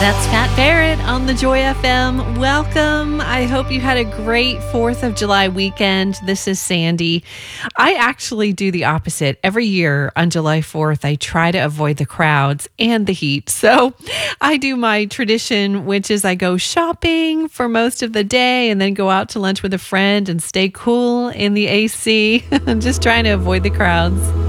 That's Scott Barrett on the Joy FM. Welcome. I hope you had a great 4th of July weekend. This is Sandy. I actually do the opposite. Every year on July 4th, I try to avoid the crowds and the heat. So I do my tradition, which is I go shopping for most of the day and then go out to lunch with a friend and stay cool in the AC. I'm just trying to avoid the crowds.